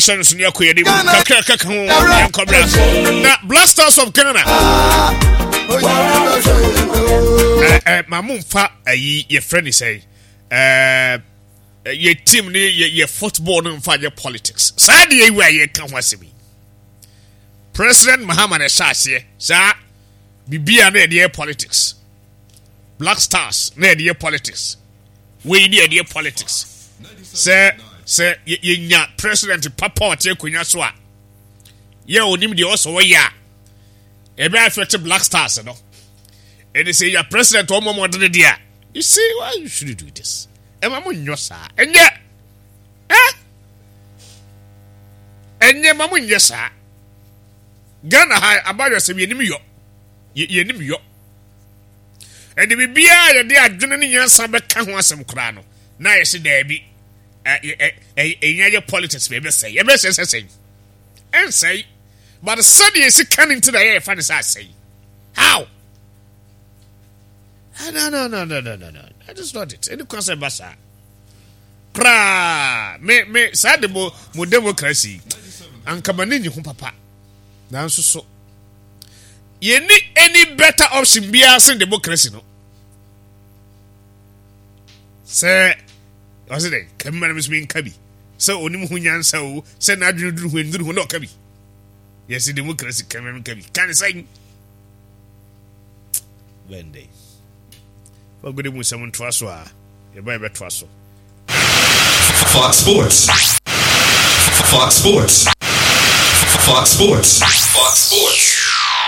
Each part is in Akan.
Yashan Sunya Kuyadi, Cobra, Blasters of Ghana. My mum fa your friend is say, your team, your football, and for your politics. Sadly, where you come was me. President Muhammad Shasi, sir, be near the politics. Black Stars near the politics. We near the politics. Sir, you President Papa take Kunyaswa. You onim the also ya. Ebe afete Black Stars no. And they say your president or more than dia. You see why you should do this? Ema mo nyosa. Enye. Enye mamu nyesa. Ghana high about yourself, ye nim yo. And the bia ye dey adwene ne nyansa beka ho asem kra no. Na ye se da bi your politics be say. Ye be say. And say, but the study is coming to the air fan is I say. How? No. That is not it. Any concept basa. Pra me sad mo democracy. And kamani ni papa. Now so. You need any better option beyond democracy, no? Sir, was it? Come on, Miss Min Kabi. So only Munyan so send I do when do not Kabi. Yes, democracy come on Kabi. Can I say? One day. What good with someone trust or you buy a trust? Fox Sports. Fox Sports. Fox Sports. Fox Sports.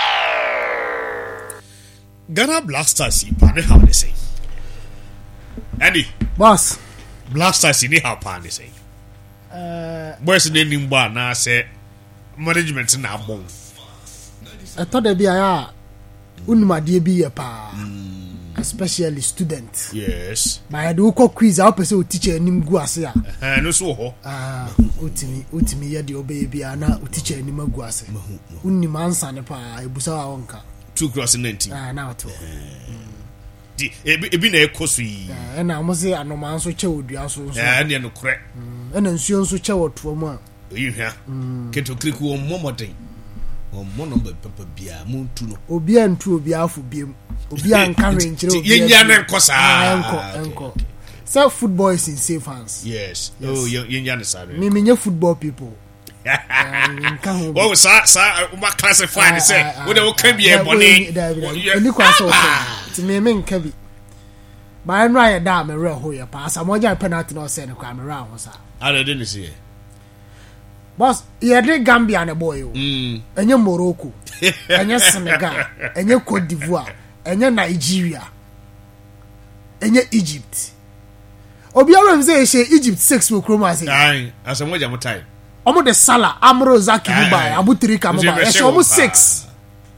Ghana Blasters, how they say. Andy, boss. Blasters, how they say. Where's the name bar now? Say management now bomb. I thought there'd be a unma be a pa, especially student. Yes. By the Uko quiz, I'll pursue teacher nim guasia. No so. Utimi ya the baby, ana teacher nim guase. Unimansa nepa, Busa onka. 2 cross 90. Now to. It been a cosy. And I must say, I know man so chill with you. So, and you know, correct. And then she also chill to a month. You hear? Get to click on more thing. Or more number papa beer, moon to know. Obia and true beer for beam. Obia and carrying Yan and Cosa. Uncle. Self football is in safe hands. Yes. Oh, Yan is sorry. Me football people. What was that? What classified? Say, what can be a money? To me, men can be. But I'm right down a real hoya pass. I'm watching a penalty no send a crime around. I didn't see. Boss, you did Gambia and a boy, and your Morocco, and your Senegal, and your Cote d'Ivoire, and your Nigeria, and your Egypt. Obiara say Egypt 6 will chroma say. Aye, as a more time. Almost the Salah, Amro Zaki Dubai, Abu Trika Mobile. It's almost 6.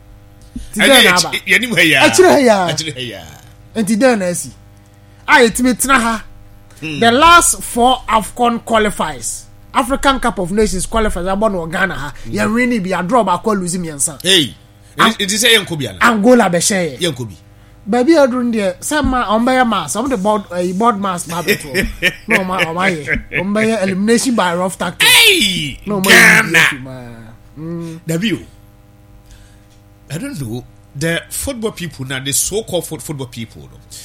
Actually, and today, I admit the last 4 AFCON qualifiers, African Cup of Nations qualifiers, about Ghana, you really be a draw by call losing me and son. Hey, it is a young Kubian. Angola Beshe, young Kubi. Baby, I don't there. Some on by a mass, some of the board mass, no, my elimination by rough tactics. Hey, no, Ghana. W. I don't know. The football people now, the so-called football people,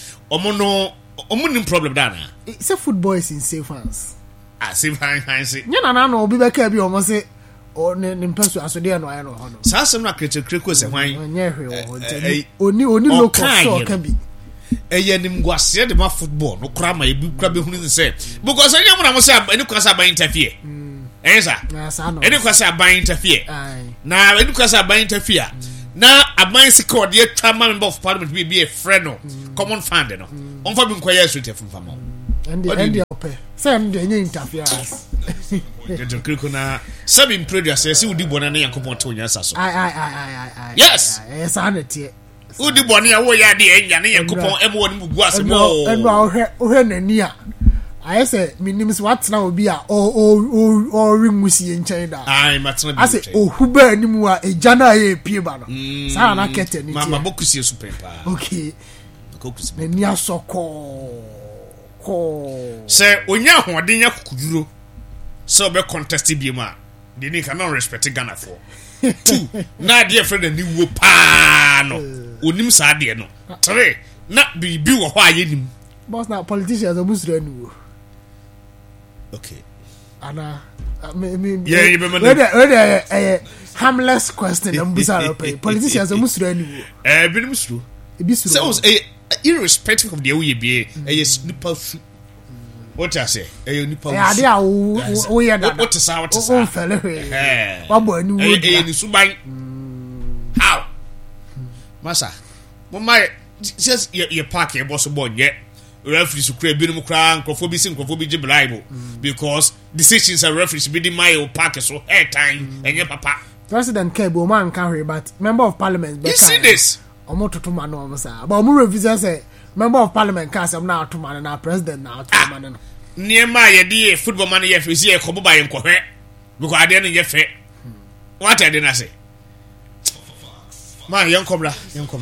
no problem, Dana. It's a football is in safe hands. Safe hands. No, be back here, almost say. Or nimpeso asode no ayo no saa sem na kreko se hwan onye hwe oni local so can be nim gwase de ma football no kra ma ebi kra be hunu se because anya mo na mo se any kwasa ban interfere any kwasa ban interfere na any kwasa ban interfere na aban sika de atwa member of parliament be a friend no common fund no on fa bi nkoya so tefum fama and ope say am de interference get kriko na sabi producer say udi bona na yankopon to nya saso yes sanity udi bona ya wo ya de enya na yankopon emo ni mugu asemo eno ohwe nani a I say minims what na obi a o ringusi enchen da ai matna bi I say ohuba animu a ejana ye pie ba no sa na kete ni mama bokusi super pa okay kokusi ni asoko se onya hoden ya kukuduro so be contest bi ma they need cannot respect Ghana for. 2 na dear friend and you pa no onim sa de no 3 na bi wo ho ayenim boss na politicians obusra nu okay ana yeah you remember harmless question am busara pay politicians obusra nu binim suru so irrespective of the way be nipa fu what I say nipa fu ya de a wo ye da what is what fele wa bo anu wo ni suban how masa my just your park your boss boy yet referees who create binom kra nkrofo bi sin nkrofo bi gi bribe because decisions are referees bi di my park so air time enye papa President Kebo man can hear but member of parliament you see this omo totoma no omo sa but omo revise say member of parliament can say na atoma na president na atoma no niema ye di football man ye fi see ekobo ba ye nkohwe because ade no ye fe what ade na say man yan kobra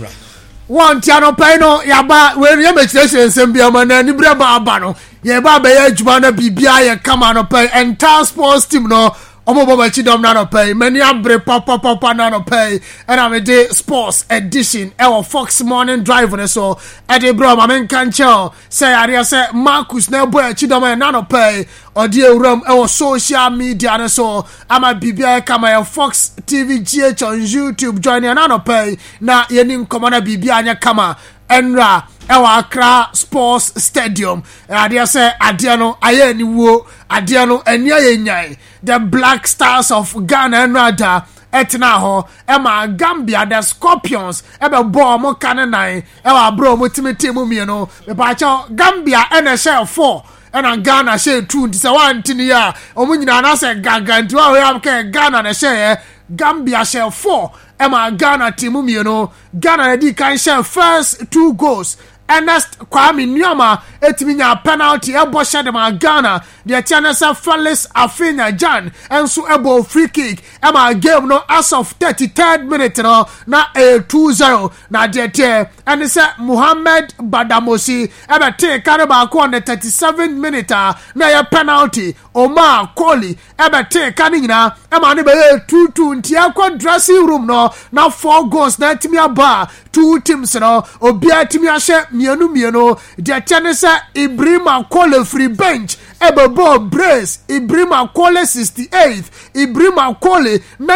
one tiano pay no yaba we ye mechire nsembia man na ni bre ba aba no ye ba be ye adwuma na bibia ye kama no pay entire sports team no omo boba chidom na no pay many abre papa na no pay and am dey sports edition our Fox morning drive on so e dey bro ma men kan chel say area say Marcus na boy chidom na no pay odi ewram our social media na so ama bibia kama ya Fox TV GH on YouTube join na no pay na yeni nkomo na bibia anya kama enra ewa Accra Sports Stadium ade say ade no aye ni wo ade no enia ye nyan the Black Stars of Ghana enra etna ho ema Gambia the Scorpions ebe bo mo kanenan ewa bro mo timiti mu mie no me pa cha Gambia ena share 4 ena Ghana share 2 nti se wan tini ya omo nyina na se gaganti wa we am ke Ghana na share Gambia share 4 ema Ghana timu mie no Ghana di kan share first 2 goals Ernest Kwame Nyoma etiminya penalty ebo shade ma Ghana the Tianesa Felix Afinya Jan enso ebo free kick ema game no as of 33rd minute no na 2-0 na dete and say Muhammad Badamosi ebe take kareba ko on the 37th minute na ya penalty Omar Koli ebe take kanina ema ne be 2-2 ntia kwa dressing room no na 4 goals na timia ba 2 teams no obia timia she mienu the Tianesa Ibrahima Kole free bench Ebebo brace Ibrahima Kole 68th Ibrahima Kole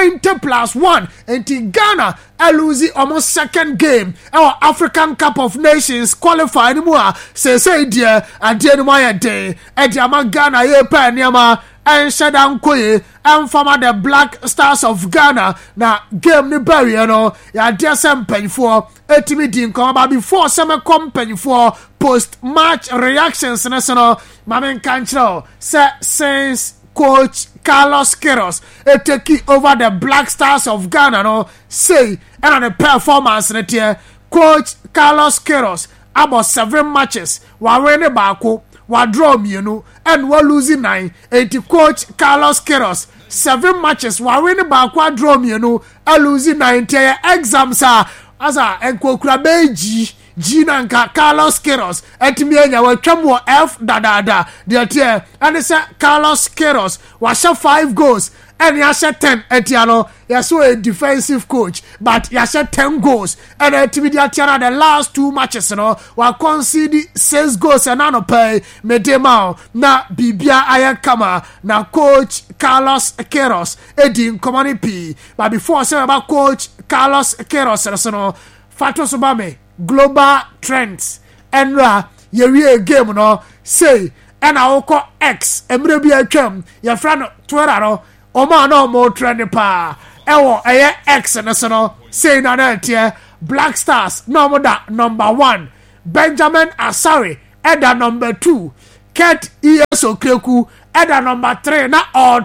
90+1 and Ghana losing almost second game our African Cup of Nations qualify anymore say dear and dear my day and Ghana ye pa niama and Shadan Koye and former the Black Stars of Ghana na game ni barrier no ya dear sempen for etimi din ko ba before some company for post match reactions national mamen kanchro say since coach Carlos Queiroz take over the Black Stars of Ghana no say and the performance net here coach Carlos Queiroz about 7 matches wa win baako wa draw mienu and wa losing 9 and coach Carlos Queiroz 7 matches wa win baako wa draw mienu and losing 9 exams are asa enkokura beji Ginanka Carlos Queiroz etimi enya wa twam F dadada de tie and say Carlos Queiroz was 5 goals and ya 10 etiano ya so a defensive coach but ya 10 goals and etimi de atiana the last 2 matches no wa concede 6 goals and no pay medema na bibia ayakama na coach Carlos Queiroz edin komani p but before say about coach Carlos Queiroz no Fatos Obame global trends enra yewie game no say and awoko X emre bi atwam ya fra no Twitter no o ma no mo trend pa ewo eye X no so no say na na tie Black Stars no mo da number 1 Benjamin Asare eda number 2 Kurt Iyeso Kreku eda number 3 na all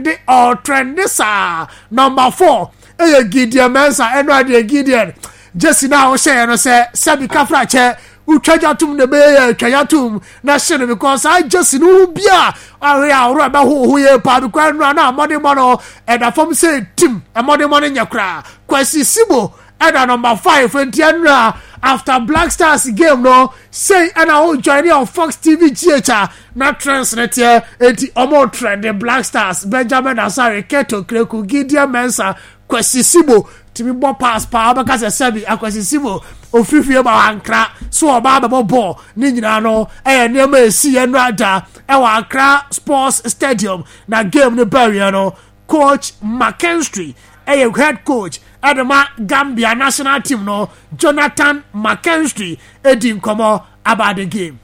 trendy sa number 4 eye Gideon Mensah enra de Gideon Jesse now say no say Sabi Kafra che utwajatum ne be twajatum na shene because I just no bia area ro ba ho ye pa bi kwa na amode mo e da fom say team amode mo nya kra Kwesi Sibo e da number 5 enti anra after Black Stars game no say and I will join on Fox TV GH na translate eti omo trend the Black Stars Benjamin Asare Keto Kreku Gideon Mensah Kwesi Sibo timi bo pass pa abaka se sebi Kwesi Sibo ofifie ba ankra so oba ba ball ni nyina no nema esi enu ada wa Accra Sports Stadium na game no barrier no coach McKinstry head coach Adama Gambia national team no Jonathan McKinstry edin komo about the game.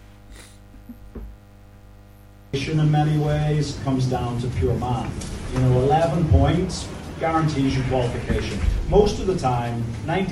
In many ways comes down to pure math. 11 points guarantees you qualification. Most of the time,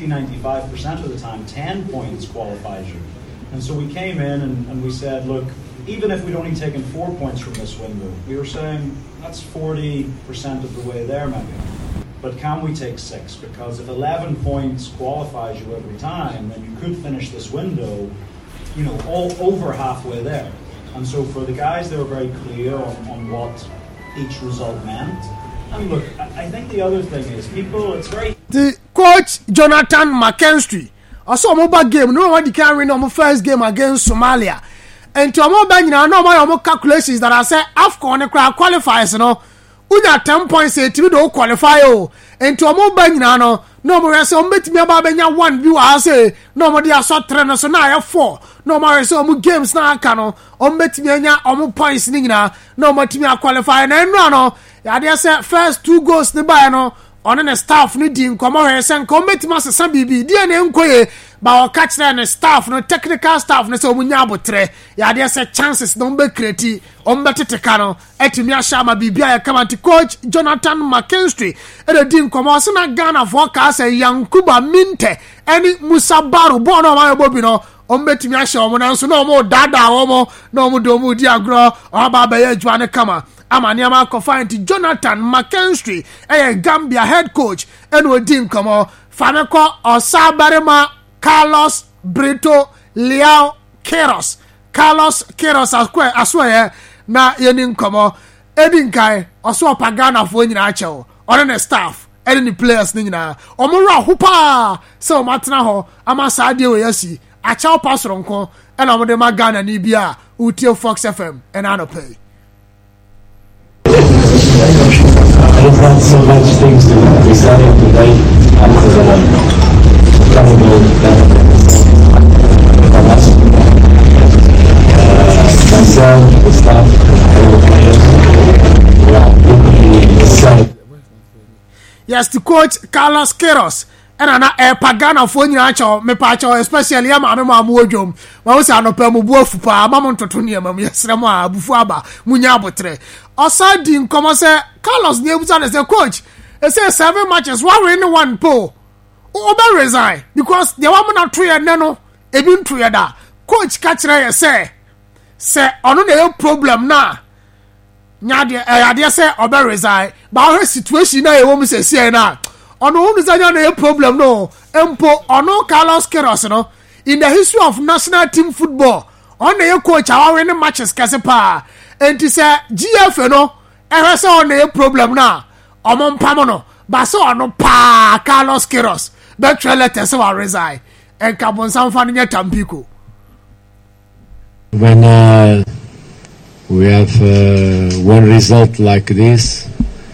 95% of the time, 10 points qualifies you. And so we came in and we said, look, even if we'd only taken 4 points from this window, we were saying that's 40% of the way there maybe. But can we take 6? Because if 11 points qualifies you every time, then you could finish this window, all over halfway there. And so for the guys, they were very clear on what each result meant. And look, I think the other thing is the coach Jonathan McKinstry also mobile game. No one can win on first game against Somalia. And to a mobile, no calculations that I say AFCON qualifies, Unya 10 points to do qualify and to a mobile no more say me about 1 view I say no more dia so trainer so na 4 no more say games na aka no me anya points ni na no more timi qualify na no ya dey say first 2 goals ni buy no on the staff ni di nkomo he say nkomo metima sesa bibi di na enkoye ba o catch na staff no technical staff no say omunya abotre ya dey say chances no be create teteka no etimi ashama bibi ya kama coach Jonathan McKinstry e di nkomo se na Ghana for ka say Yankuba Minte any Musa Baru bo no ma bobi no betimi ahye omo na so no mo dada omo no mo do mo di agro oba ba ye adwa ne kama Amaniama confined Jonathan McKinstry, Gambia head coach, and Odin Komo, Fameko Osabarema, Carlos Brito, Liao Keros, Carlos Keros as well, na Yenin Komo, Edin Kai, Oswa Pagana for Nacho, or the staff, any players Nina, Omura Hupa, so Matnaho, Amasadio Yesi, Achao Pasronko, and Amadema Ghana Nibia, Utio Fox FM, and Anopay. I've had so much things to be decided today after the myself, the staff, the players, yes, to coach Carlos Queiroz and Pagana for Nacho, me pacho, especially Mamma Mojum. Once I know Pemu Bufupa, Mamon Totunia, Yesrama, Bufuaba, Munyabotre. Also, Dean come say Carlos Nebutan as a coach. They say 7 matches, 1 poll. Oba resign because the woman not true and no, even true that. Coach Catcher say, on no problem now. Nadia say Oba resign, but her situation now, a woman say, now. On no no problem no. Empo ono Carlos Queiroz no. In the history of national team football, on the coach our winning matches kasepa. And to say GF no, and say on the problem now. Omon pamono, but so no pa Carlos Queiroz. But letters so resign. And Cabon San Fania Tampico. When we have one result like this,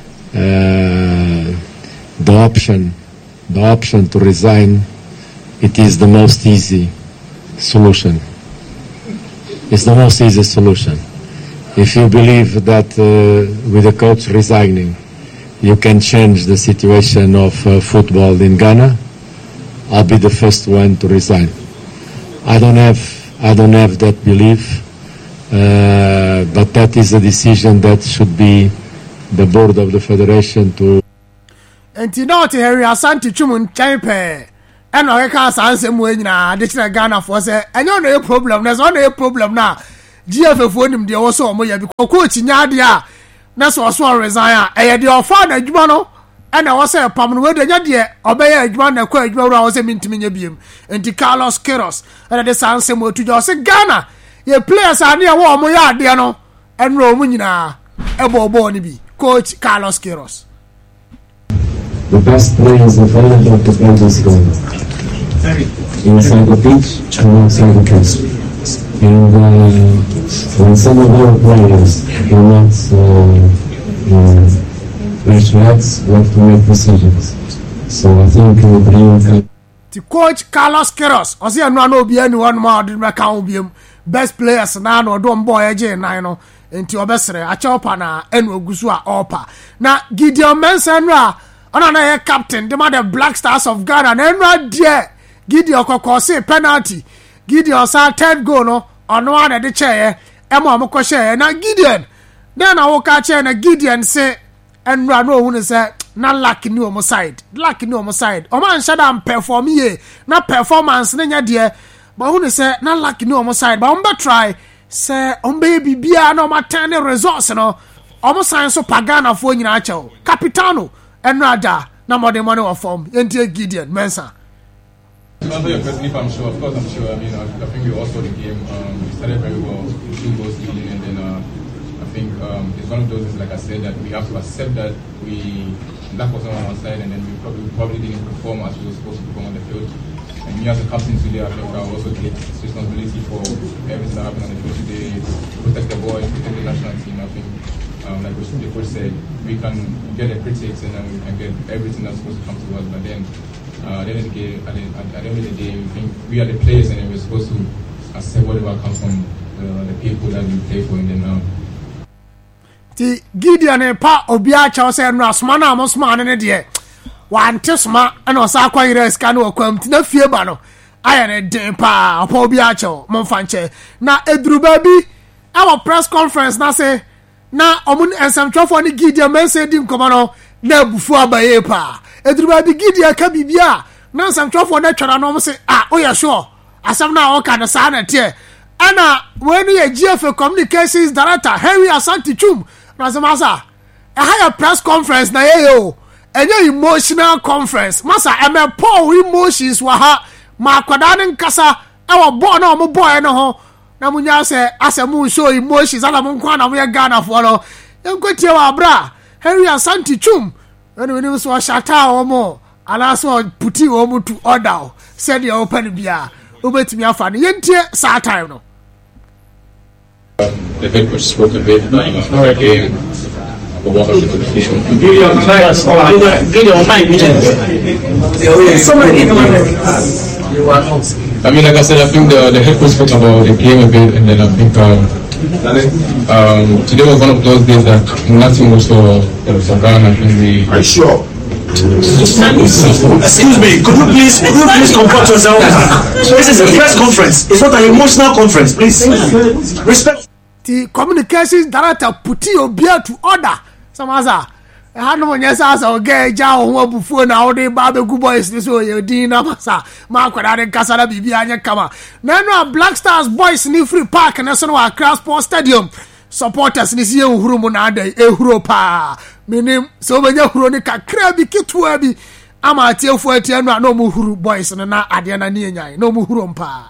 the option to resign, it is the most easy solution. It's the most easy solution. If you believe that with the coach resigning, you can change the situation of football in Ghana, I'll be the first one to resign. I don't have that belief, but that is a decision that should be the board of the federation to. And you know, Harry Asante Chumun Champe, and I can't answer when additional Ghana for say, and you know, problem. There's only a problem now. GF won him the also moya because coach Nyadia, that's what so resign. I had your father, Jumano, and I was a permanent word, and yet, obey a Jumana, quite well, I was a mint to me, and to Carlos Queiroz, and at the San Samuel to just say Ghana. Your players are near war, moya, Diano, and Romina, Ebo Bonibi, coach Carlos Queiroz. The best players available to play this game. inside the pitch and outside the pitch. And when some of our players do not reflect, we have to make decisions. So I think we bring. The coach Carlos Queiroz, I see no obi anyone more than Macau best players now no don boy again no into obesere achopa na enu ogusu a opa na Gideon Mensah ona na captain the mother Black Stars of Ghana na enu die Gideon kokose penalty Gideon sa third goal no ono na de chair emo amko share na Gideon then I walk out na Gideon say enu no hu ne say na luck ni omo side o man shada perform ye na performance na nya de but who say na luck ni omo side but on be try say on be bibia na o turn results no omo sign so pagana fo nyina achew capitano enrada na more money of form enti Gideon Mensah. To answer your question, if I'm sure, of course I'm sure. I mean, I think we all saw the game. We started very well, 2 goals leading, and then I think it's one of those things, like I said, that we have to accept that that was on our side, and then we probably didn't perform as we were supposed to perform on the field. And me as a captain today, I think I also take responsibility for everything that happened on the field today, protect the boys, protect the national team. I think, like the coach said, we can get the critics and then we can get everything that's supposed to come to us, but then at the end of the day, we think we are the players, and then we're supposed to accept whatever comes from the people that we play for, and then ti Gideon pa obia cha say no asma na amosma ne de wante sma na osa kwanyere ska na okwam ti na fie ba no aye ne den pa pa obia cha mo fanche na eduru ba bi our press conference na say na omun ensamtwofo ni Gideon Mensah di nkomo no na bufu abaye pa eduru ba bi Gideon ka bibia na ensamtwofo na twara no mo say oya sure asam na o ka na sa na tie ana when you GFA communications director Henry Asante Chum Razamasa a higher press conference na yeyo enye emotional conference masa eme pour emotions wa ha ma kwada ne nkasa e wo bo na mo boy no ho na munya se asemu show emotions ala mo nkwa na mo ye Ghana fo no enkotie wa bra Henry Asante Chum when we so shata o mo ala so puti o mo to order said you open bia obetimi afa ne yentie sa time no. The head coach spoke a bit about the game, about what happened to the field. I mean, like I said, I think the head coach spoke about the game a bit, and then I think today was one of those days that nothing was for Ghana. Are you sure? Excuse me, could you please comport yourself? This is a press conference. It's not an emotional conference. Please respect. The communications director put you beer to order. Samaza, I know yes, as a gay jaw who before now they barbecue boys this way. You dinner massa, Mark and Casala Bibiania Kama. Now Black Stars boys in free park and National Accra Sports Stadium. Supporters this year Hurumonade, Europa. Meaning so many Huronica crabby kitwabi. I'm a tear for a no muhuru boys and na Adiana Nia, no muhurumpa.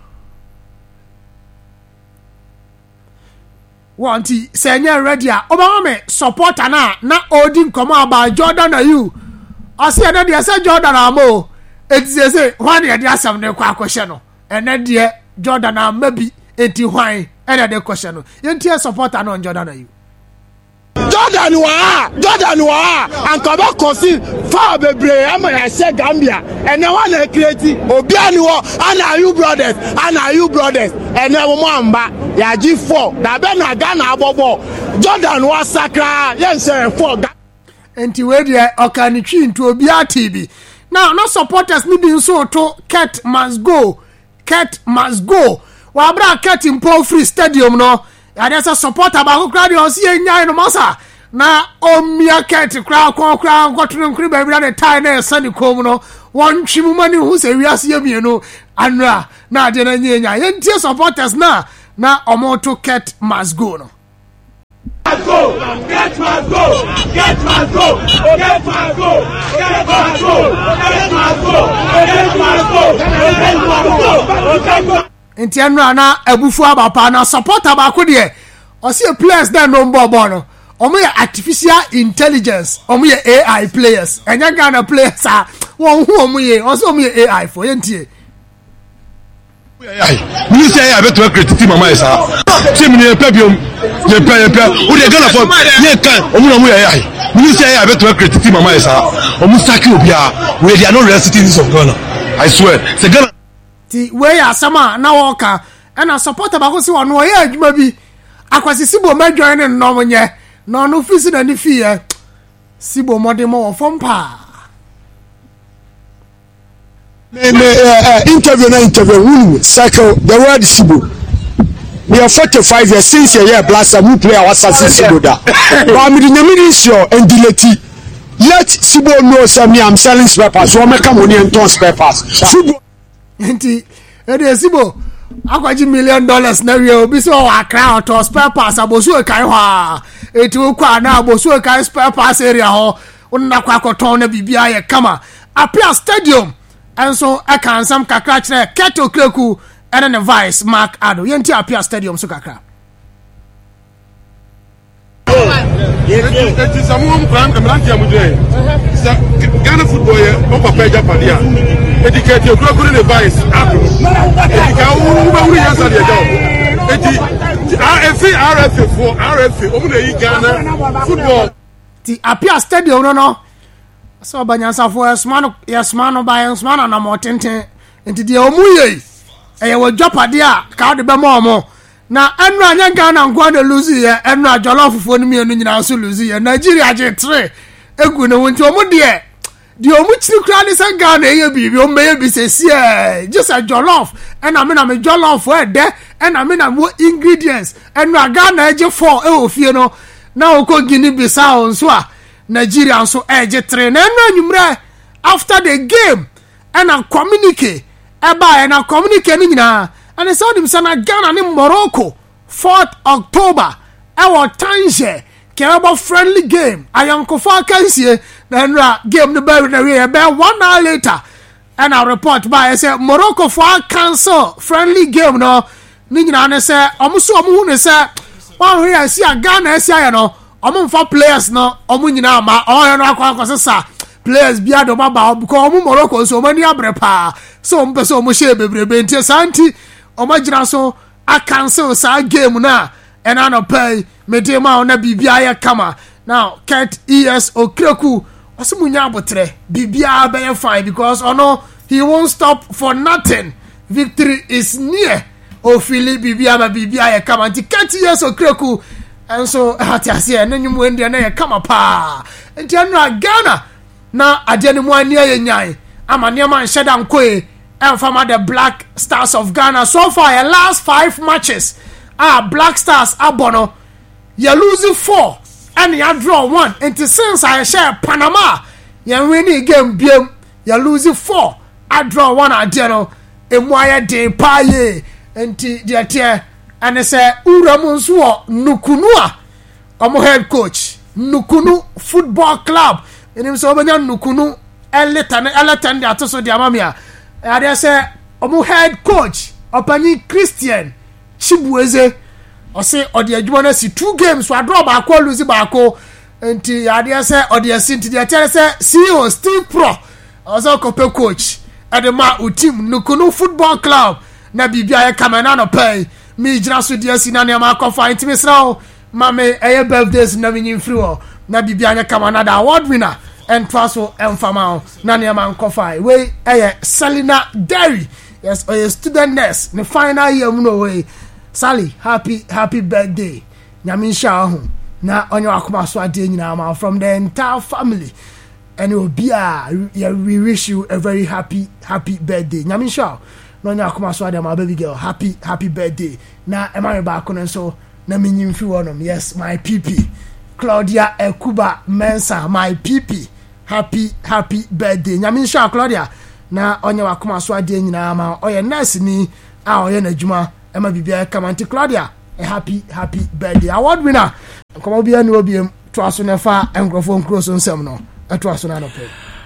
Wanti senya ready obama supporter na odin come about Jordan Ayew o se na de say Jordan amo etise hwan de asam ne kwa kwehye no ene de Jordan amabi enti hwan ene de kwehye no yenti supporter no Jordan Ayew Jordan wa and kaba kosi fa bebre am ya se Gambia ene wa na create obi ani wo ana you brothers ene wo mo amba ya G4 da be na Ghana abobo Jordan wa sakra yen se 4 enti we de okanitwi nto obi atibi now no supporters ni bi nso to Ket must go wa bra Ket in Paul Free Stadium no ya dey supporter ba ko kra de o si enyan no masa na omia Ket kra kwotun nkri ba bi na tie na sani kom no won twimu mani hu se wi ase yemienu anra na de na nyenya yentie supporters na omoto Ket must go no Get must go. Enti anra na abufu abapa na supporter ba ko de o see players dem no mbo no omo ye artificial intelligence omo ye AI players enya Ghana players won hu omu ye o so omu ye AI for yentie you say I bet to create team mama isa team ni pebium ye pe o de Ghana for ye kan omu AI you say I bet to create team mama isa omu saki obia we they are not real citizens of Ghana I swear say Ghana ti we asama na woka na supporter ba ko si won o ye adwuma bi akwasi sibo madwan ne no nye no no fisi na ni fie sibo modem o fompa interview cycle the word sibo we are 45 years since a year blaster who play our sibo da but me the name is your and delete let sibo know say me I'm selling spare parts so make money and turn spare parts sibo enti e sibo akwaji $1 million na we obi so akra auto spare parts abosu e kai ho eti okwa na abosu e kai spare parts area ho unna kwa koton na bibia ye kama apia stadium and so I can some kakra chere Keto Kleku and the vice Mark Ado yenti apia stadium so kakra it is a mum plan Emrantia Muje Ghana football ye no papa Japadia educate your Kleku the vice Ado we answer the job RFA for RFA omu Ghana football the apia stadium no so banyansa for yesmano by yesmano na motenten enti de omuye eye wo dwapade a ka de be mo na enu anya Ghana ngwa de lose ye enu ajolo fofo ni mienu nyina so lose ye Nigeria je 3 egu ne wonti omu de omu chiri kra ni se Ghana eye bibi o meye bi se sie just a jollof ena me na me jollof e de ena me na wo ingredients enu Ghana eje 4 e ofie no na okogini bisa onso a Nigeria so edge train and numre after the game and a communique and a communique nina and I saw them sana Ghana in Morocco 4th October our Tangier Keraba friendly game I am Kofa Kansie then game the bear na we about 1 hour later and I report by I say Morocco for cancel friendly game no nina na say omuso omu ne say one here see a Ghana see no omu for players no omu nyina ma oyo no akwa sesa players bia do baba because omu Morocco so mani abrepa so mpe so omu she bebrebe ntie santi omu gina so a cancel sa game na and I no pay medema ona bibia ya kama now Ket ES Okreku osimunya abotre bibia be fine because ono he won't stop for nothing victory is near o Philip bibia ma bibia ya kama nti Ket ES Okreku and so hatiasie na nyumu ndi na ye kama pa nti anu Ghana na ade ne mu ania ye nyan amane man sheda nkoe and from the Black Stars of Ghana so far the last 5 matches Black Stars abono you lose 4 and you draw 1 and since I share Panama you win game biem you lose 4 I draw 1 adeno emwaya de paye enti de tie and say uramu nso nukunu a omo head coach nukunu football club enim so obanya nukunu eletan de atoso de amamia ade say omo head coach opani Christian Chibueze ose ode adwuma na si 2 games wa draw ba ko lose ba ko enti ade say ode sinti de tell say CEO Steve Pro also kope coach ade ma team nukunu football club na bibia ya kamana no pay me jira so dia sina na ma kofa intimi srawo mame eye birthdays na minyin free o na bibia anya kamana da award winner and twaso emfama na na ma kofa we eye Salina Dairy yes a student nurse the final year mu no we Sally happy birthday nyame sha ho na onye akoma so ade nyina ma from the entire family and we wish you a very happy birthday nyame sha no nya akoma so ade my baby girl happy birthday na ema me ba kono so na menyim fi wonom yes my PP Claudia Ekuba Mensa my PP happy birthday nyame sha Claudia na onye akoma so ade nyina ma oye nurse ni oye na djuma ema bibia kama anti Claudia a happy birthday award winner komo bia ni obi to aso na fa enkrofo nkro so nsem no eto aso na no pe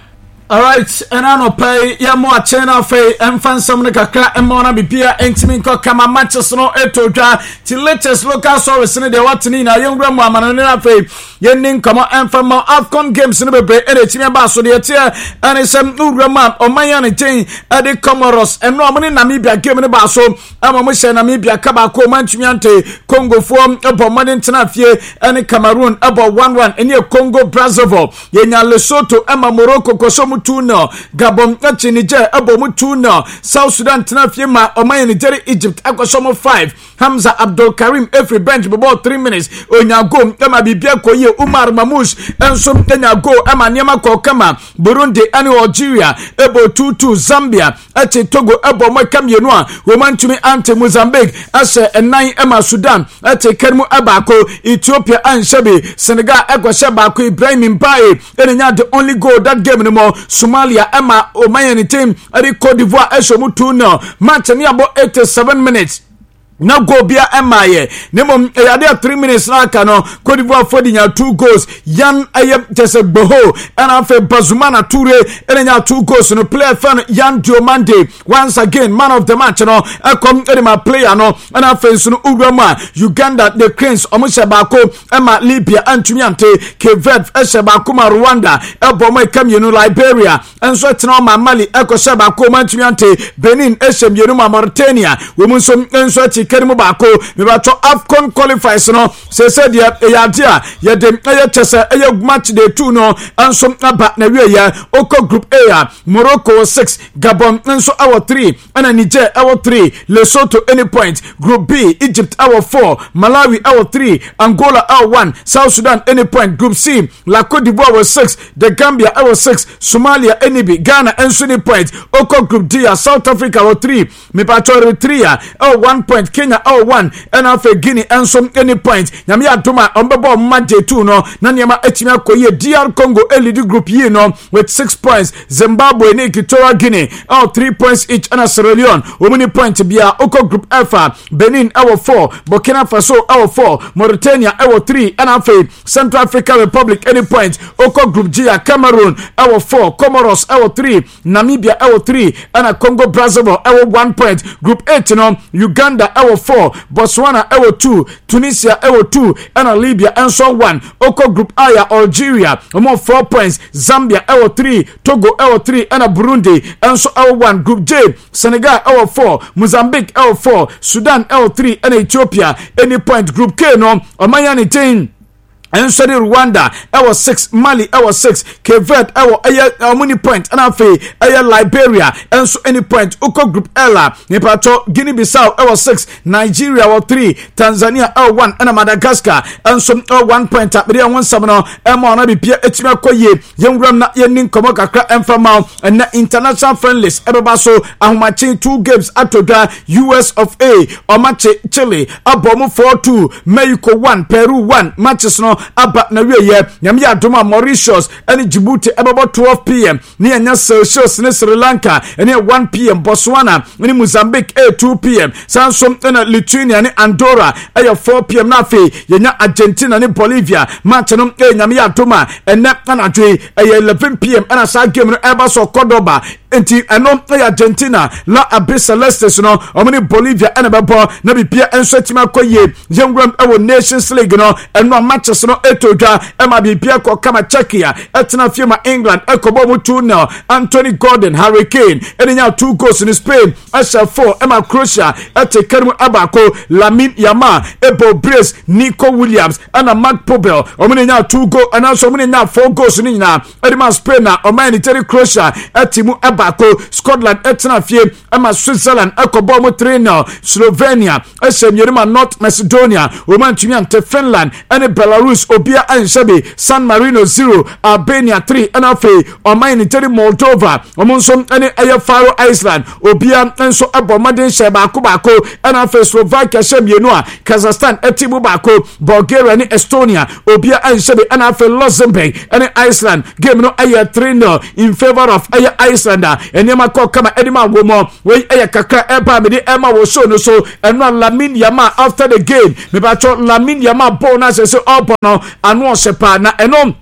Alright, and I no pay ya mo a channel fay and fan some the kakra and mona be pia intimate kama matches no etoja till latest local service in the what in a young grandma man fay yenin come and from Afcon games in the be and it's me basso the tia and it's some new grandma or my anything at the Comoros and no money Namibia game in the basso I'm a mission Namibia Kabako Manchimiante Congo form about Modern Tenafie and Cameroon about 1-1 in your Congo Brazzaville Yenya Lesotho Emma Morocco Kosomu 2-0 Gabon Niger Abomu 2-0 South Sudan Tenafie Omaya Nigeria Egypt Akosomo 5 Hamza Abdul Karim every bench about 3 minutes Onyago Emma Bibia Koye Umar Mamouche Enso Onyago Emma Nyama Kokama Burundi and Algeria Ebo 2-2 Zambia Ate Togo Ebo Mwekam Yenua Womantumi Ante Mozambique Ase 9 Emma Sudan Ate Kermu Abako Ethiopia and Shebi Senegal Eko Shebako Ibrahim Mbaye Enya the only goal that game anymore Somalia Emma Omayani team Adi Cote d'Ivoire Eshomu 2-0 match ni about 87 minutes Now go bia emaye nemo yade 3 minutes na aka no Cote d'Ivoire fodi nya 2 goals yan ayem tese boho and afa Bazumana Toure enya 2 goals no player fan Yan Diomande once again man of the match no come my player no and afa so no Urama Uganda the Cranes omushebako ema Libya antumiante Cape eshebako ma Rwanda ebomo kamyenu Liberia enso tena ma Mali ekoshebako mantumiante Benin eshemyenu ma Mauritania wemunso enso Kerimu bako me bato Afcon qualifiers no se dia eyadia ye dem tese match day 2 no anso aba na wie ya oko group A Morocco 6 Gabon enso our 3 and Niger our 3 Lesotho any point group B Egypt our 4 Malawi our 3 Angola our 1 South Sudan any point group C La Côte d'Ivoire was 6 the Gambia our 6 Somalia any B Ghana enso any point oko group D South Africa our 3 me bato Eritrea our 1 point Kenya 1 and after Guinea and some any point nyame adoma ombebo match 2 no na niama etimi akoye DR Congo lead group E no with 6 points Zimbabwe and Equatorial Guinea 3 points each and Sierra Leone omuni point bia oko group F Benin 4 Burkina Faso 4 Mauritania 3 and after Central African Republic any point oko group G Cameroon 4 Comoros 3 Namibia 3 and Congo Brazzaville 1 point group 8 no Uganda 4 Botswana 2 Tunisia 2 and Libya and so 1 Oko group I Algeria 4 points Zambia 3 Togo 3 and Burundi and so 1 group J Senegal 4 Mozambique 4 Sudan 3 and Ethiopia any point group K no Omayani team and so Rwanda 6 Mali 6 Cape Verde many point and afi Liberia and so any point Uko group Ella Nepato Guinea Bissau 6 Nigeria 3 Tanzania 1 and Madagascar and so 1 point at Media 17 Emma be Pia Etima Koye Young na Yenin Komo Kakra and Famau and international friendlies Ebabaso Ahumachin 2 games atoga US of A Omache Chile Abomu 4-2 Mexico 1 Peru 1 matches no aba na wiye nyame adoma Mauritius and Djibouti about 12 p.m. ni anya Seychelles ne Sri Lanka and 1 p.m. Botswana ni Mozambique 2 p.m. Sansom na Lithuania ni Andorra 4 p.m. na fe yenya Argentina ni Bolivia match no nyame adoma ene na dwe 11 p.m. ana sa game no eba so Cordoba enti eno Argentina la Abe Celestes no omni Bolivia ene bebo na bibia enso tima koye yengwam Nations League no eno matches no etoja ema bibia ko kama Czechia etna fiema England ekobo mu 2-0 Anthony Gordon Hurricane enya 2 goals in Spain Asha 4 ema Croatia etekermu abako Lamine Yamal Ebo Brace Nico Williams ana Mark Pobel omenya 2 goals and also omenya 4 goals ni na edema Spain na omeni Terry Croatia etimu abako Scotland etna fie ema Switzerland ekobo mu 3-0 Slovenia esemyerima North Macedonia omantumi ante Finland and Belarus obia anshabe San Marino 0 Albania 3 and afi omani teri Moldova omonso ene Faroe Island obia enso abomaden sheba kubako and afi Slovakia shemienu a Kazakhstan etimu bako Bulgaria ni Estonia obia anshabe and afi Luxembourg and Iceland game no 3-0 in favor of Iceland enema ko kama edima womo we kakra eba me de ema wo show no so eno Lamine Yamal after the game me ba cho Lamine Yamal bonus so obono anu osepa na eno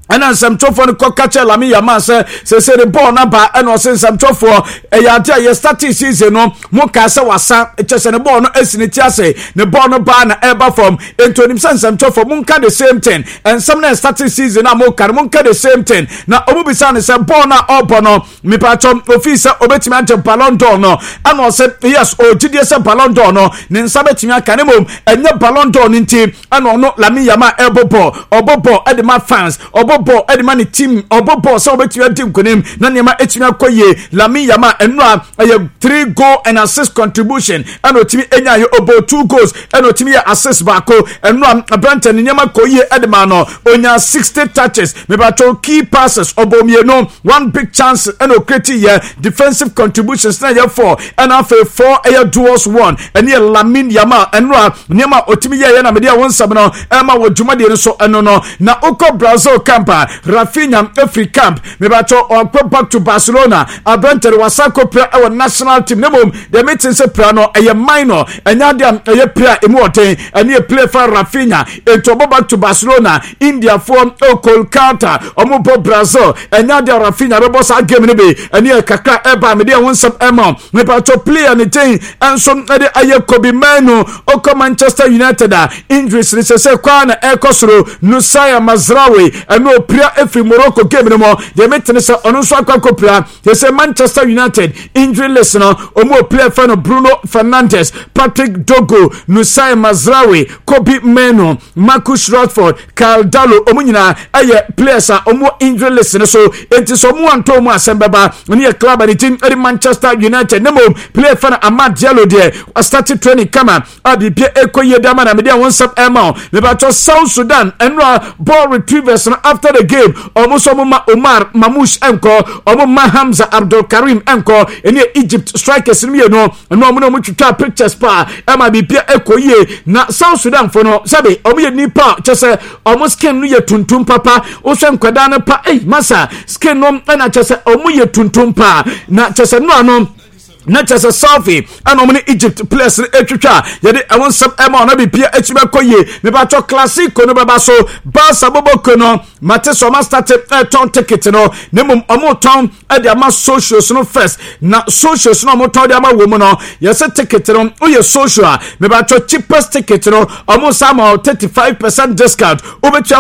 ana nsɛmtwɔfoɔ no kɔka kyɛ Lami Yamal sɛ the ball na ba ɛna ɔsɛ nsɛmtwɔfoɔ ɛyɛ ade a yɛ starting season no mo ka sɛ wasa kyɛ sɛ ne ball no asi ne ti ase ne ball no ba na ɛba fam ntonim sɛ nsɛmtwɔfoɔ mo nka the same thing nsɛm na starting season na mo ka mo nka the same thing na ɔmo bisa ne sɛ ball na ɔbɔ no mipatwɔ ofi sɛ obetumi agye Ballon d'Or no ana ɔsɛ yes ogyidie sɛ Ballon d'Or no ne nsa betumi aka ne mom ɛnyɛ Ballon d'Or no nti ana ɔno Lami Yamal ɛbɔ ball ɛde ma fans ball edema ne team obobo so obetumi adi nkonim na niema etumi akoye Lami Yamal enu a 3 goal and assist contribution and otimi enya ye obo 2 goals and otimi ye assist bako enu a Brandon niema koye edema no onya 60 touches me ba to key passes obomienu 1 big chance and o create ye defensive contributions na ye 4 and after 4 air duels 1 and ye Lami Yamal enu a niema otimi ye na me dia wonsam no ema wo dwumade no so eno no na oko Brazil camp Rafinha every camp me ba to back to Barcelona Brandon wasako pra our national team nemom the meeting say pra no eye minor enya dia eye pra emu oten and ye play for Rafinha into back to Barcelona India for Kolkata omo Brazil enya dia Rafinha be boss game ne be and ye kakra eba me dia wonsam ema me ba to play anything and so de aye Kobe Manu oko Manchester United injuries se kwa na ekosoro Nusaya Mazraoui and no pra every Morocco game no more the meeting say onu so akwa pra they say Manchester United injury list no omo play for Bruno Fernandes Patrick Dogo Nusaya Mazraoui Kobe Manu Marcus Rashford Caldalo omo nyina aye players omo injury list no so enti so omo anto omo asembeba ne club and team Manchester United nemo play for Amad Diallo there started training kama abibia ekoye dama na media wonsap ema me ba to South Sudan enra ball retrievers no after the game omo so mo Omar Mamouche enko omo ma Hamza Abdul Karim enko ene Egypt strikers no omo twitwa pictures pa ema bibia ekoye na South Sudan for no sabe omo ye nipa chese omo skin no ye tuntum papa o hwe nkwada no pa masa skin no na chese omo ye tuntum pa na chese no not just a selfie and omni Egypt players etwitwa yede awon sab ema na bibia echibe koye me ba to classico no baba so Barca boboko no mate so ma start ton ticket no nemum omo ton e de ama socials no first na socials no omo ton de ama wo mu no yese ticket no oye social me ba to cheapest ticket no omo sama 35% discount obetua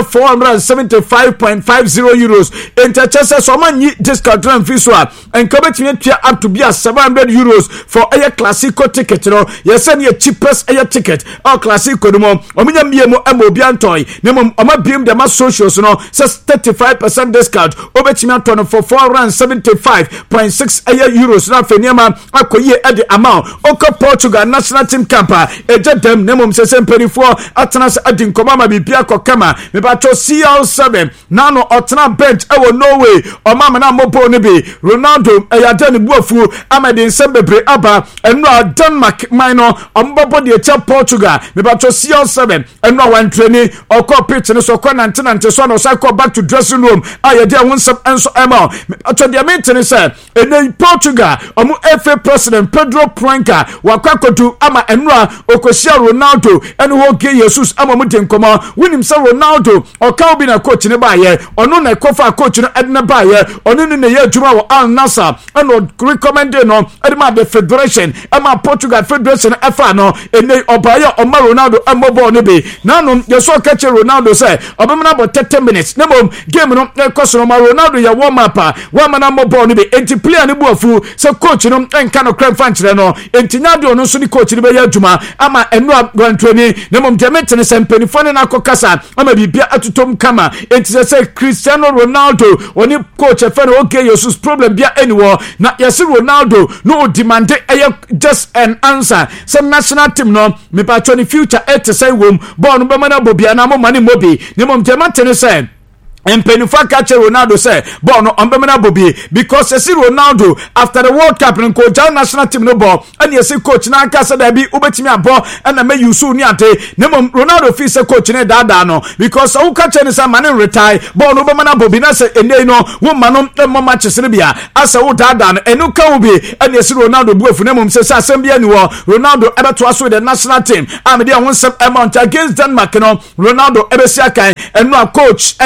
475.50 euros interchese so manyi discount ran fi so a enka betumi tua up to be 700 euros for a classico ticket no yes and your cheapest a ticket or classico no omunya miemo emobi antoy nemo oma biem de ma socials no says 35% discount obetimi anton for 475.6 euros na feniama akoye at the amount oko Portugal national team camper eje dem nemo sese mperifo atnas adin komama bibia kokama me ba to CL7 nano otna bench ewo Norway omama na mobo ne be Ronaldo eyadani buafu amedin bebre aba enra Denmark minor ombobo de echa Portugal me ba to CL7 enra wan training okọ pitch ne so kwa 99 so na so back to dressing room ayede wonsam enso ema to the meeting say ene Portugal omu FA president Pedro Pranca wakwakotu ama enra okosia Ronaldo ene ho ge Jesus ama mu denkomo winim say Ronaldo oka obi na coach ne ba ye ono na kofa coach no edna ba ye ono ne ye adwuma wo Al Nassr eno recommend no edma the federation ama Portugal federation efa no ene obaya oma Ronaldo amobo ne be nanu yeso kache Ronaldo say obemna about 30 minutes nemo game no ekoso no Ronaldo ya warm up wa na mobo ne be enti player ne buafu say coach no enka no kran fanchire no enti nyade no so ni coach ne be ya adwuma ama enu agwantoni nemo mtemetene se mpenifone na akokasa ama bibia atutom kama enti say Cristiano Ronaldo oni coach efa no okay Jesus problem bia anywhere na yesi Ronaldo no demand just an answer some national team no me pa the future et say wom born be mana bobia na mo mani mobi ne mom temantene say Mpenifa kache Ronaldo say born on Bemena Bobby because you see Ronaldo after the World Cup in coach national team no ball and you see coach na kasa da bi ubetimi abo and na me yusu ni ante nemo Ronaldo fi say coach ne dada no because o kache ni say man retire born no Bemena Bobby na say ene no wo manom mo matches ne bia asa wo dada no enu ka wo bi and you see Ronaldo buafu nemo say asem bia ni wo Ronaldo ebeto aso the national team am dey won some amount against Denmark no Ronaldo ebesi akan enu a coach and afenso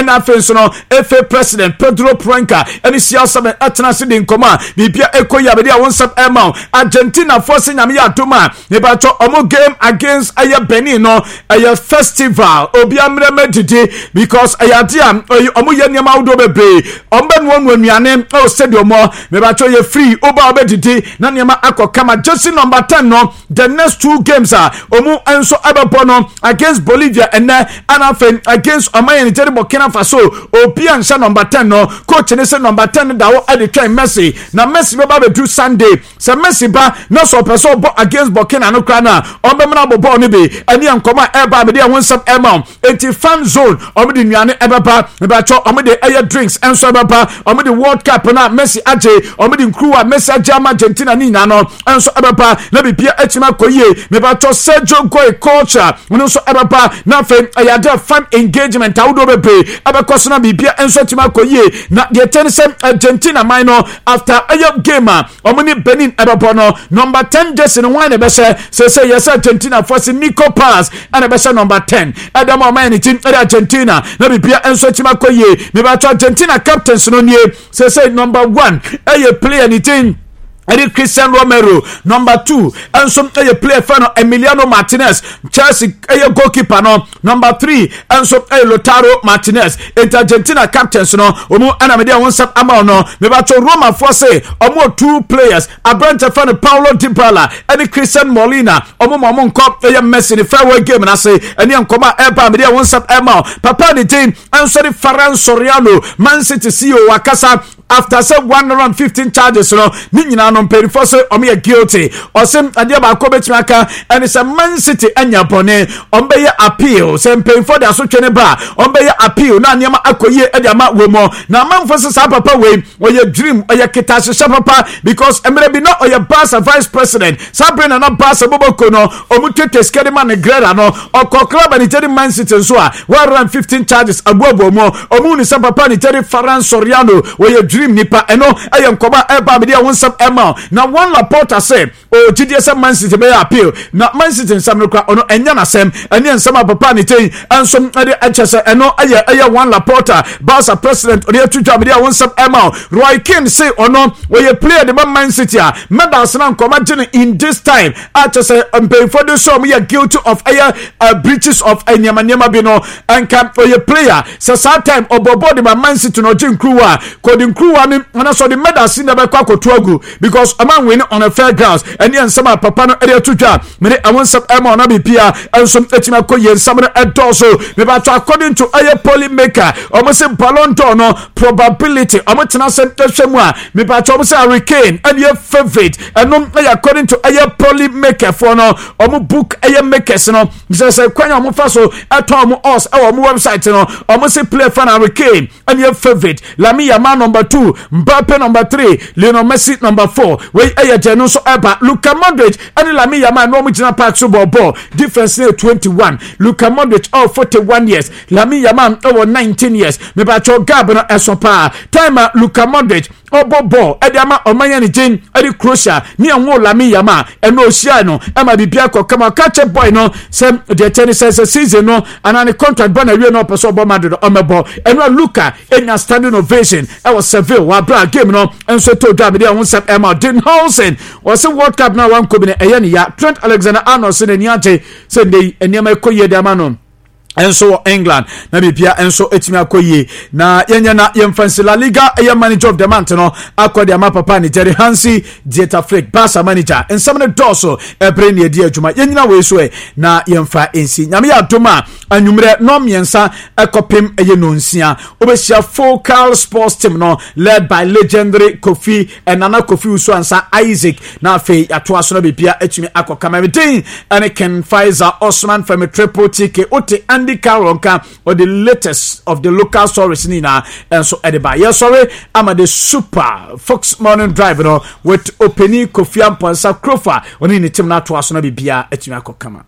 nso no FA president Pedro Pranca any siasa atena se de nkoma bibia ekoya be dia wonsap ema Argentina force nyame ya doma ne ba cho omo game against aya Benin no aya festival obi amre medidi because aya dia omo ye niam awdo bebre ombe no nnuane o stadium mo me ba cho ye free oba obedidi na niam akokama jersey number 10 no the next 2 games omo enso abebo no against Bolivia and anafen against Oman Nigeria Burkina Faso obi ansha number 10 no coach ne say number 10 da wo ade twan Messi na Messi be ba do Sunday se Messi ba no so person against Burkina no kra na ombemna bobo no be ani ankoma eba be de wonsam ema enti fan zone omo de nuane ebeba me ba cho omo de air drinks enso ebeba omo de World Cup na Messi aje omo de nkruwa Messi aje Argentina ni nya no enso ebeba na bibia etima koye me ba cho Sergio Goy culture no so ebeba na fe ayade fan engagement awdo bebe abekoso na bibia enso etima koye na de tense Argentina minor after ayo game omo ni Benin ebeba no number 10 jersey no one be say yes Argentina force Nico Paz and be say number 10 adam o man team Argentina na bibia enso etima koye me ba cho Argentina captains no nie say number 1 ayo player ni team Eddie Christian Romero number 2 and some player fan Emiliano Martinez Chelsea goalkeeper no number 3 and some Lautaro Martinez Argentina captains no omo anamedia wonsap ama no me ba to Roma force omo 2 players Abrante fan Paulo Dybala and Christian Molina omo nko Messi the farewell game na say eni ankoma eba media wonsap ama papa the team and sorry Ferran Soriano Man City CEO wakasa after say 115 charges no ni nyina no perifo say omo guilty or say adia ba ko betimaka and it's a Man City anya bone ombe ye appeal say perifo da so twene ba ombe ye appeal na niam akoye adia ma wemo na manfo say papa we oye dream oye kitashe papa because emre bi no oye Barca vice president Sabrina na Barca boboko no omu tete skede man greda no okokra ba ni tedi Man City so a 115 charges abuabu mo omu ni say papa ni tedi Ferran Soriano oye dream nipa eno ayem koba eba be dia wonsam ema na one Laporta say o GDS Man City be appeal na Man City nsam no kwa ono enya na sem ene nsam papa ni ten ansom ade achese eno aye one Laporta Barca president ode atutwa be dia wonsam ema Roy Keane say ono we player the Man City a medals na nkoma gene in this time achese for the so we are guilty of breaches of anyama bi no anka we player so that time obobo the Man City no jinkruwa coding crew and so the medals in the back agu because a man win on a fair grounds and then some papa no area to job me I want some emma na be pia and some etima ko yen some also me ba to according to aye poly maker almost say Ballon d'Or no probability almost na sentence mu a me ba to almost Hurricane and your favorite and no according to aye poly maker for no almost book aye makers no say kwanya almost faso atom us our website no almost say play for Hurricane and your favorite Lamine Yamal number 2 Mbappe number 3 Lionel Messi number 4 we ayajeno so eba Luka Modric and Lamine Yamal no mujina park so ball difference 21 Luka Modric 41 years Lamine Yamal 19 years me ba cho gab no esopa time Luka Modric obobo ediama omanya ni jin edi Croatia ni anwo Lamine Yamal eno osia no ema bibia ko kama catch boy no sem the tennis season no anani contract bana wie no person obo Madrid omebo eno Luka enya standing ovation e was Seville wa bra game no enso to dwa be dey won sep Emma Dinhausen was a World Cup na wan ko bi na eye ne ya Trent Alexander-Arnold se ne aje se ndey eniama ekoye de amano enso England na bibia enso etimi akoye na yenya na yemfansi La Liga manager of the month no akodi ama papa ni Jerry Hansi Dieter Flick Barca manager ensam ne doso ebre ne edi adwuma yenyina we so na yemfa ensi nyame ya doma anwumre no miensa ekopem no nsia obehia Focal Sports team no led by legendary Kofi and Nana Kofi Usuansa Isaac na fe atoaso na bibia etimi akokama medin and Ken Pfizer Osman from Triple TK Ote Andy Karonka or the latest of the local stories nina and so ediba yes sorry I'm the super Fox Morning Drive no with Openi Kofi Amponsa Krofa oni ni team na to aso na bibia etimi akokama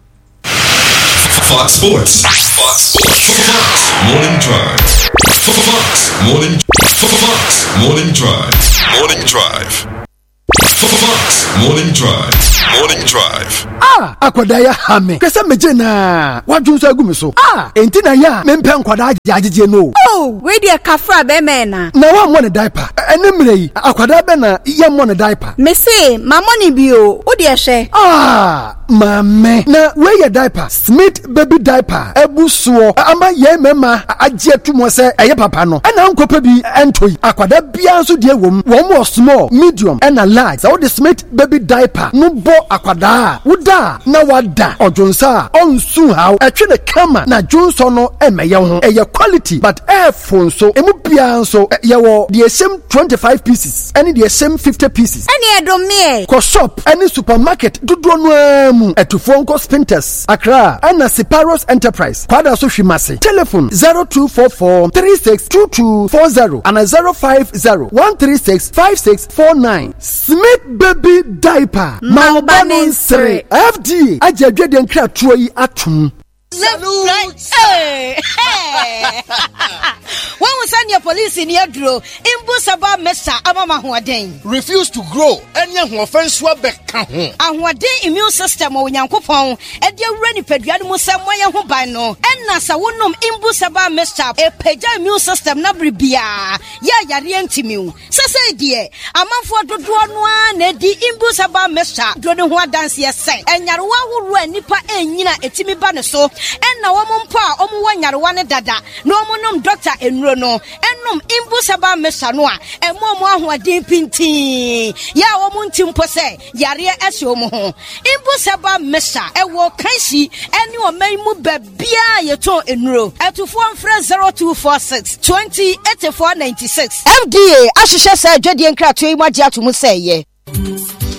Fox Sports Morning Drive Fox Morning Drive Fox Morning Drive Akwada ya hame. Kesa meje na wadwunso agumi so. Enti na ya mempe nkwada agyeje no. We dey kafra be mena. Na wa mo ne diaper. Ene mre yi akwada be na ye mo ne diaper. Me say ma money bi o. Wo dey hye. Mame. Na we ye diaper. Smith baby diaper. Ebusuo. Ama ye mema agye tumo se eye papa no. Ena nkopa bi entoi. Akwada bia nso de wom. Wom small, medium and a large. So the Smith baby diaper. No bo akwada. Uda na wada. Ojonsa onsu how. Etwe the kama na Johnson no emeye ho. Eye quality but phone so emu bia nso ye wo the same 25 pieces. Any the same 50 pieces. Any edomie. Ko shop any supermarket dodo no amu. Etufo nko Spinters. Accra and Separos Enterprise. Kwada so hwimase. Telephone 0244 362240 and 050-136-5649. Smith baby diaper. Malbanin 3. FDA. Ajadwe den kra tuoi atum. Hey. When we send your police in your draw, Imbusaba Mesa Amama Huaden. Refuse to grow. Any offense will be count. And what day immune system or Yankopon, and dear Renny Pediamus Samoya Hubano, and Nasa Wunum Imbusaba Mesa, a Peja immune system Nabribia. Ya Rientimu. Sasa dear, a month for the one, Eddie Imbusaba Mesa, Dronua dance yes, and Yarwa who ran Nipa and Yina Etimi Banaso. And now pa omuwanyarwane dada no monum doctor enrono enum imbusaba mesanoa and momo ahwade pinti ya omunti mpose yare ese omo ho imbusaba mesa ewo kansi ene o maimu babia yeto enro etufo mfre 0246 208496 FDA ahihye sa adwade nkratoyi magye atomu seye